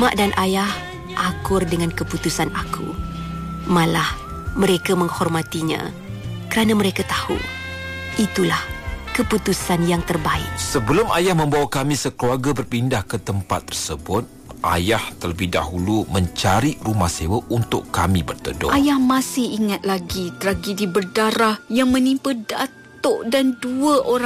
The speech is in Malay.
Mak dan ayah akur dengan keputusan aku. Malah mereka menghormatinya kerana mereka tahu itulah keputusan yang terbaik. Sebelum ayah membawa kami sekeluarga berpindah ke tempat tersebut, ayah terlebih dahulu mencari rumah sewa untuk kami berteduh. Ayah masih ingat lagi tragedi berdarah yang menimpa Datuk dan 2 orang